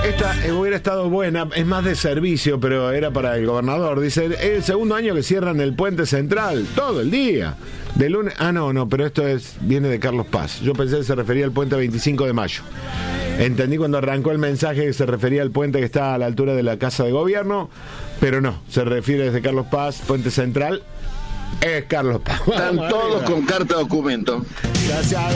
Esta hubiera estado buena, es más de servicio, pero era para el gobernador. Dice, es el segundo año que cierran el puente central, todo el día. De lunes. Ah, no, pero esto viene de Carlos Paz. Yo pensé que se refería al puente 25 de mayo. Entendí cuando arrancó el mensaje que se refería al puente que está a la altura de la Casa de Gobierno, pero no, se refiere desde Carlos Paz, puente central. Es Carlos Paz. Están todos con carta documento. Gracias.